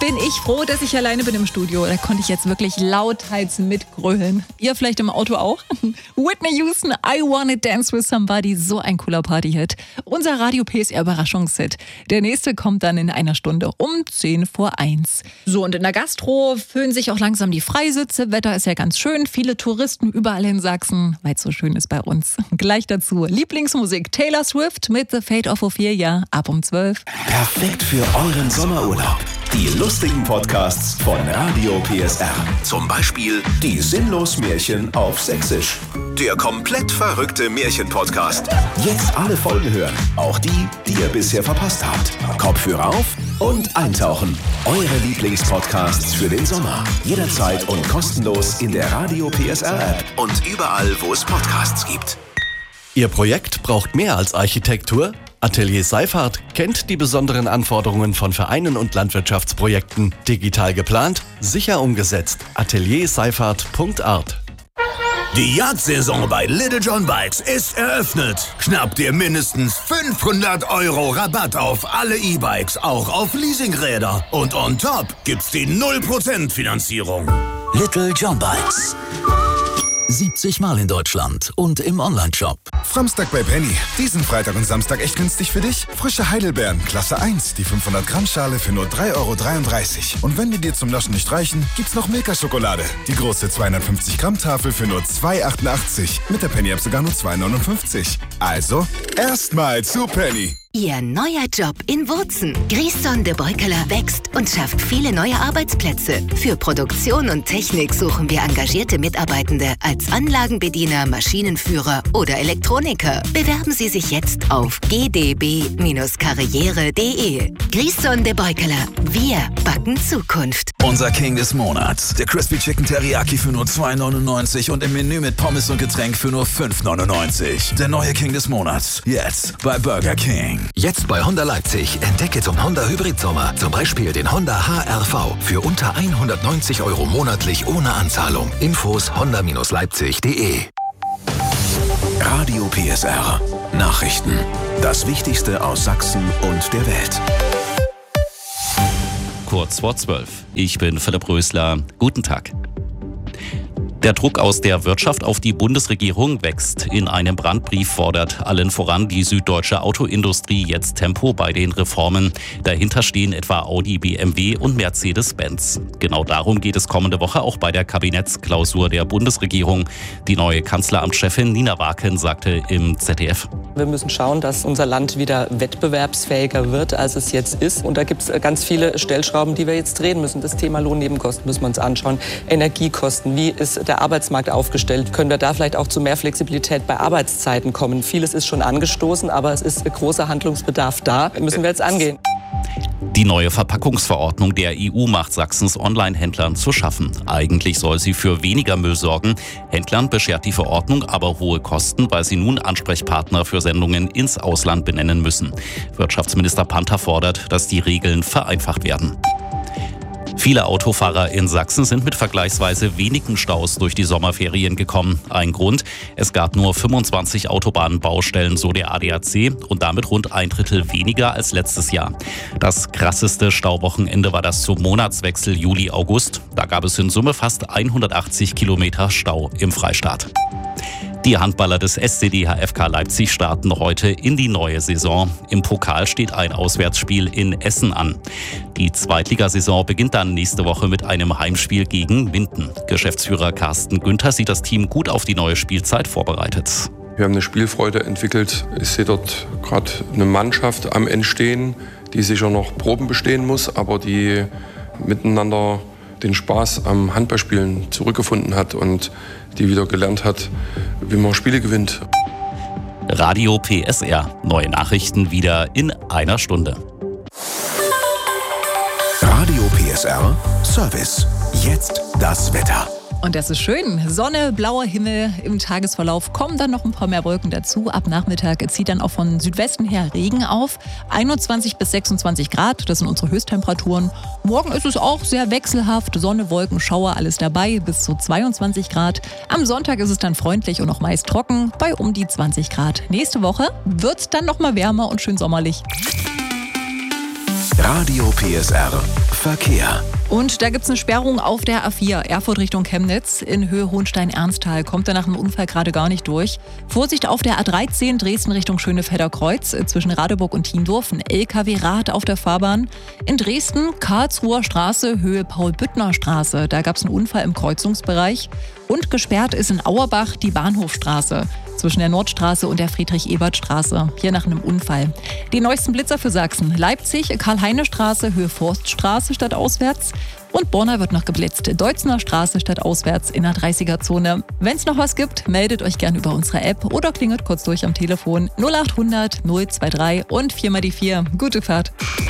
bin ich froh, dass ich alleine bin im Studio. Da konnte ich jetzt wirklich lauthals mitgrölen. Ihr vielleicht im Auto auch? Whitney Houston, I Wanna Dance With Somebody. So ein cooler Party-Hit. Unser Radio PSR Überraschungshit. Der nächste kommt dann in einer Stunde um 1:10. So, und in der Gastro füllen sich auch langsam die Freisitze. Wetter ist ja ganz schön. Viele Touristen überall in Sachsen, weil es so schön ist bei uns. Gleich dazu Lieblingsmusik Taylor Swift mit The Fate of Ophelia ab um 12. Perfekt für euren Sommerurlaub. Die lustigen Podcasts von Radio PSR. Zum Beispiel die Sinnlos-Märchen auf Sächsisch. Der komplett verrückte Märchen-Podcast. Jetzt alle Folgen hören. Auch die, die ihr bisher verpasst habt. Kopfhörer auf und eintauchen. Eure Lieblingspodcasts für den Sommer. Jederzeit und kostenlos in der Radio PSR-App und überall, wo es Podcasts gibt. Ihr Projekt braucht mehr als Architektur? Atelier Seifert kennt die besonderen Anforderungen von Vereinen und Landwirtschaftsprojekten. Digital geplant, sicher umgesetzt. atelierseifert.art. Die Jagdsaison bei Little John Bikes ist eröffnet. Schnapp dir mindestens 500 € Rabatt auf alle E-Bikes, auch auf Leasingräder. Und on top gibt's die 0% Finanzierung. Little John Bikes. 70 Mal in Deutschland und im Onlineshop. Samstag bei Penny. Diesen Freitag und Samstag echt günstig für dich? Frische Heidelbeeren, Klasse 1, die 500 Gramm Schale für nur 3,33 €. Und wenn die dir zum Naschen nicht reichen, gibt's noch Milka-Schokolade. Die große 250 Gramm Tafel für nur 2,88 €. Mit der Penny-App sogar nur 2,59 €. Also, erstmal zu Penny. Ihr neuer Job in Wurzen. Griesson de Beukeler wächst und schafft viele neue Arbeitsplätze. Für Produktion und Technik suchen wir engagierte Mitarbeitende als Anlagenbediener, Maschinenführer oder Elektroniker. Bewerben Sie sich jetzt auf gdb-karriere.de. Griesson de Beukeler. Wir backen Zukunft. Unser King des Monats. Der Crispy Chicken Teriyaki für nur 2,99 € und im Menü mit Pommes und Getränk für nur 5,99 €. Der neue King des Monats. Jetzt bei Burger King. Jetzt bei Honda Leipzig. Entdecke zum Honda Hybrid-Sommer. Zum Beispiel den Honda HR-V. Für unter 190 € monatlich ohne Anzahlung. Infos honda-leipzig.de. Radio PSR. Nachrichten. Das Wichtigste aus Sachsen und der Welt. Kurz vor 12. Ich bin Philipp Rösler. Guten Tag. Der Druck aus der Wirtschaft auf die Bundesregierung wächst. In einem Brandbrief fordert allen voran die süddeutsche Autoindustrie jetzt Tempo bei den Reformen. Dahinter stehen etwa Audi, BMW und Mercedes-Benz. Genau darum geht es kommende Woche auch bei der Kabinettsklausur der Bundesregierung. Die neue Kanzleramtschefin Nina Waken sagte im ZDF: Wir müssen schauen, dass unser Land wieder wettbewerbsfähiger wird, als es jetzt ist. Und da gibt es ganz viele Stellschrauben, die wir jetzt drehen müssen. Das Thema Lohnnebenkosten müssen wir uns anschauen. Energiekosten, wie ist der Arbeitsmarkt aufgestellt? Können wir da vielleicht auch zu mehr Flexibilität bei Arbeitszeiten kommen? Vieles ist schon angestoßen, aber es ist großer Handlungsbedarf da. Müssen wir jetzt angehen. Die neue Verpackungsverordnung der EU macht Sachsens Online-Händlern zu schaffen. Eigentlich soll sie für weniger Müll sorgen. Händlern beschert die Verordnung aber hohe Kosten, weil sie nun Ansprechpartner für Sendungen ins Ausland benennen müssen. Wirtschaftsminister Panther fordert, dass die Regeln vereinfacht werden. Viele Autofahrer in Sachsen sind mit vergleichsweise wenigen Staus durch die Sommerferien gekommen. Ein Grund: Es gab nur 25 Autobahnbaustellen, so der ADAC, und damit rund 1/3 weniger als letztes Jahr. Das krasseste Stauwochenende war das zum Monatswechsel Juli-August. Da gab es in Summe fast 180 Kilometer Stau im Freistaat. Die Handballer des SCD HFK Leipzig starten heute in die neue Saison. Im Pokal steht ein Auswärtsspiel in Essen an. Die Zweitligasaison beginnt dann nächste Woche mit einem Heimspiel gegen Minden. Geschäftsführer Carsten Günther sieht das Team gut auf die neue Spielzeit vorbereitet. Wir haben eine Spielfreude entwickelt. Ich sehe dort gerade eine Mannschaft am Entstehen, die sicher noch Proben bestehen muss, aber die miteinander den Spaß am Handballspielen zurückgefunden hat und die wieder gelernt hat, wie man Spiele gewinnt. Radio PSR. Neue Nachrichten wieder in einer Stunde. Radio PSR Service. Jetzt das Wetter. Und das ist schön. Sonne, blauer Himmel. Im Tagesverlauf kommen dann noch ein paar mehr Wolken dazu. Ab Nachmittag zieht dann auch von Südwesten her Regen auf. 21 bis 26 Grad, das sind unsere Höchsttemperaturen. Morgen ist es auch sehr wechselhaft. Sonne, Wolken, Schauer, alles dabei, bis zu 22 Grad. Am Sonntag ist es dann freundlich und auch meist trocken, bei um die 20 Grad. Nächste Woche wird es dann noch mal wärmer und schön sommerlich. Radio PSR Verkehr. Und da gibt es eine Sperrung auf der A4, Erfurt Richtung Chemnitz. In Höhe Hohenstein-Ernsthal kommt er nach einem Unfall gerade gar nicht durch. Vorsicht auf der A13 Dresden Richtung Schönefelder Kreuz zwischen Radeburg und Thiendorf. Ein LKW-Rad auf der Fahrbahn. In Dresden Karlsruher Straße, Höhe Paul-Büttner-Straße. Da gab es einen Unfall im Kreuzungsbereich. Und gesperrt ist in Auerbach die Bahnhofstraße zwischen der Nordstraße und der Friedrich-Ebert-Straße. Hier nach einem Unfall. Die neuesten Blitzer für Sachsen. Leipzig, Karl-Heine-Straße, Höhe Forststraße stadtauswärts. Und Borna wird noch geblitzt. Deutzner Straße stadtauswärts in der 30er-Zone. Wenn es noch was gibt, meldet euch gerne über unsere App oder klingelt kurz durch am Telefon 0800 023 und 4 mal die 4. Gute Fahrt.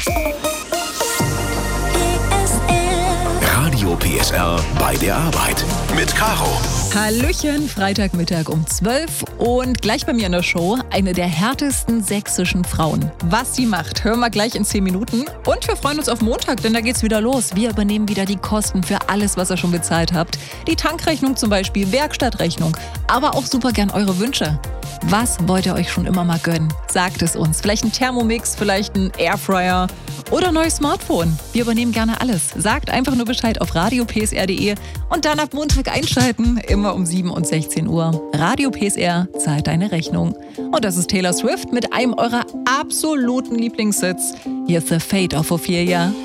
Radio PSR bei der Arbeit mit Caro. Hallöchen, Freitagmittag um 12 und gleich bei mir in der Show eine der härtesten sächsischen Frauen. Was sie macht, hören wir gleich in 10 Minuten. Und wir freuen uns auf Montag, denn da geht's wieder los. Wir übernehmen wieder die Kosten für alles, was ihr schon bezahlt habt. Die Tankrechnung zum Beispiel, Werkstattrechnung, aber auch super gern eure Wünsche. Was wollt ihr euch schon immer mal gönnen? Sagt es uns. Vielleicht ein Thermomix, vielleicht ein Airfryer oder ein neues Smartphone. Wir übernehmen gerne alles. Sagt einfach nur Bescheid auf radiopsr.de und dann ab Montag einschalten, immer um 7 und 16 Uhr. Radio PSR zahlt deine Rechnung. Und das ist Taylor Swift mit einem eurer absoluten Lieblingshits. Hier ist The Fate of Ophelia.